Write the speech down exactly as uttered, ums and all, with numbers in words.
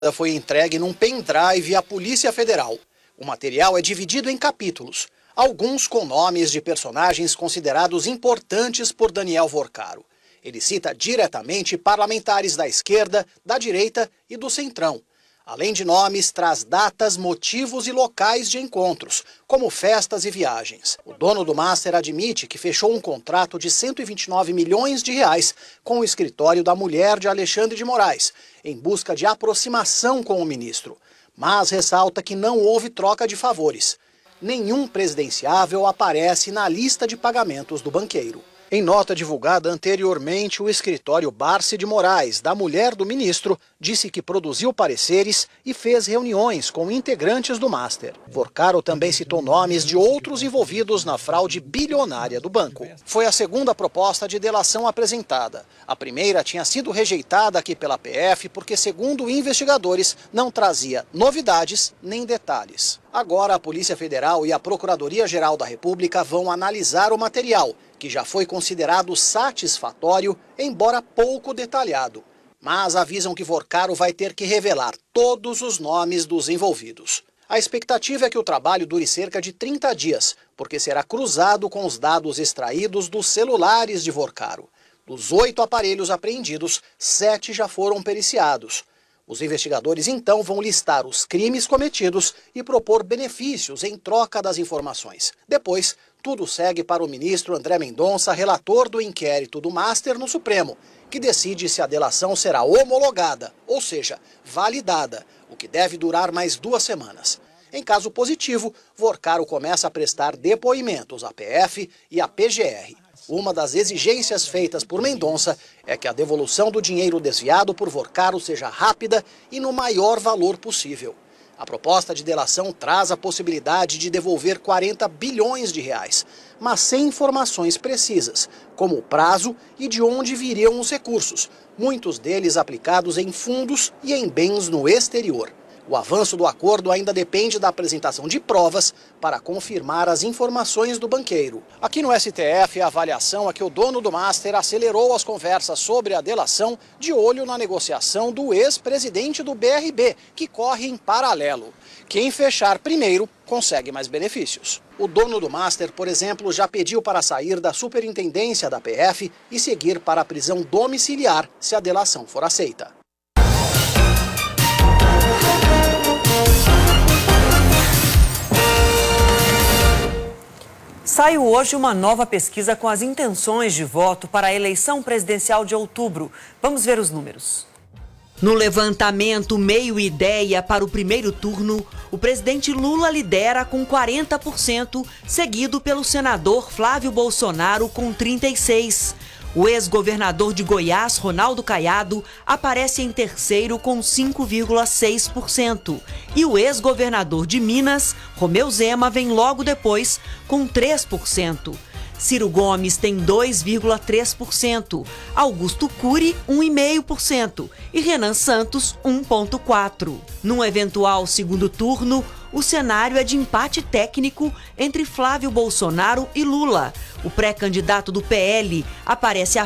Foi entregue num pendrive à Polícia Federal. O material é dividido em capítulos, alguns com nomes de personagens considerados importantes por Daniel Vorcaro. Ele cita diretamente parlamentares da esquerda, da direita e do centrão. Além de nomes, traz datas, motivos e locais de encontros, como festas e viagens. O dono do Master admite que fechou um contrato de cento e vinte e nove milhões de reais com o escritório da mulher de Alexandre de Moraes, em busca de aproximação com o ministro. Mas ressalta que não houve troca de favores. Nenhum presidenciável aparece na lista de pagamentos do banqueiro. Em nota divulgada anteriormente, o escritório Barce de Moraes, da mulher do ministro, disse que produziu pareceres e fez reuniões com integrantes do Master. Vorcaro também citou nomes de outros envolvidos na fraude bilionária do banco. Foi a segunda proposta de delação apresentada. A primeira tinha sido rejeitada aqui pela P F porque, segundo investigadores, não trazia novidades nem detalhes. Agora, a Polícia Federal e a Procuradoria-Geral da República vão analisar o material, que já foi considerado satisfatório, embora pouco detalhado. Mas avisam que Vorcaro vai ter que revelar todos os nomes dos envolvidos. A expectativa é que o trabalho dure cerca de trinta dias, porque será cruzado com os dados extraídos dos celulares de Vorcaro. Dos oito aparelhos apreendidos, sete já foram periciados. Os investigadores então vão listar os crimes cometidos e propor benefícios em troca das informações. Depois, tudo segue para o ministro André Mendonça, relator do inquérito do Master no Supremo, que decide se a delação será homologada, ou seja, validada, o que deve durar mais duas semanas. Em caso positivo, Vorcaro começa a prestar depoimentos à P F e à P G R. Uma das exigências feitas por Mendonça é que a devolução do dinheiro desviado por Vorcaro seja rápida e no maior valor possível. A proposta de delação traz a possibilidade de devolver quarenta bilhões de reais, mas sem informações precisas, como o prazo e de onde viriam os recursos, muitos deles aplicados em fundos e em bens no exterior. O avanço do acordo ainda depende da apresentação de provas para confirmar as informações do banqueiro. Aqui no S T F, a avaliação é que o dono do Master acelerou as conversas sobre a delação de olho na negociação do ex-presidente do B R B, que corre em paralelo. Quem fechar primeiro consegue mais benefícios. O dono do Master, por exemplo, já pediu para sair da superintendência da P F e seguir para a prisão domiciliar se a delação for aceita. Saiu hoje uma nova pesquisa com as intenções de voto para a eleição presidencial de outubro. Vamos ver os números. No levantamento Meio Ideia para o primeiro turno, o presidente Lula lidera com quarenta por cento, seguido pelo senador Flávio Bolsonaro com trinta e seis por cento. O ex-governador de Goiás, Ronaldo Caiado, aparece em terceiro com cinco vírgula seis por cento. E o ex-governador de Minas, Romeu Zema, vem logo depois com três por cento. Ciro Gomes tem dois vírgula três por cento, Augusto Cury um vírgula cinco por cento e Renan Santos um vírgula quatro por cento. Num eventual segundo turno, o cenário é de empate técnico entre Flávio Bolsonaro e Lula. O pré-candidato do P L aparece à